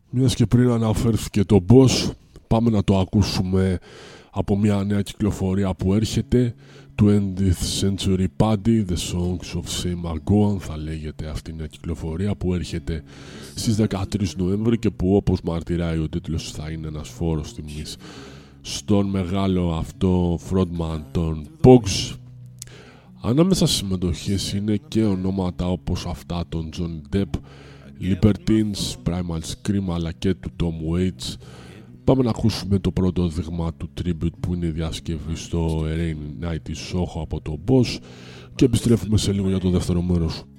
Μιας και πριν αναφέρθηκε το Boss, πάμε να το ακούσουμε από μια νέα κυκλοφορία που έρχεται, 20th Century Paddy, The Songs of Sam Margoan θα λέγεται αυτή η νέα κυκλοφορία που έρχεται στις 13 Νοέμβρη και που, όπως μαρτυράει ο τίτλος, θα είναι ένας φόρος τιμής στον μεγάλο αυτό frontman των Pogues. Ανάμεσα στις συμμετοχές είναι και ονόματα όπως αυτά των Johnny Depp, Libertines, Primal Scream αλλά και του Tom Waits. Πάμε να ακούσουμε το πρώτο δείγμα του tribute που είναι η διασκευή στο Rainy Night Soho από τον Boss και επιστρέφουμε σε λίγο για το δεύτερο μέρος.